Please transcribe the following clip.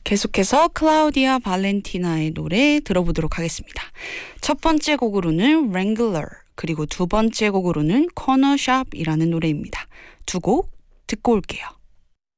계속해서 클라우디아 발렌티나의 노래 들어보도록 하겠습니다. 첫 번째 곡으로는 Wrangler, 그리고 두 번째 곡으로는 Corner Shop이라는 노래입니다. 두 곡 듣고 올게요.